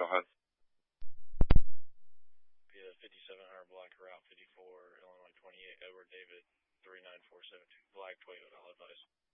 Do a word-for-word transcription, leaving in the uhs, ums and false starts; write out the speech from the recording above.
go ahead. Yeah, fifty-seven hundred block Route fifty-four, Illinois twenty-eight, Edward David three nine four seven two, Black Toyota, all advice.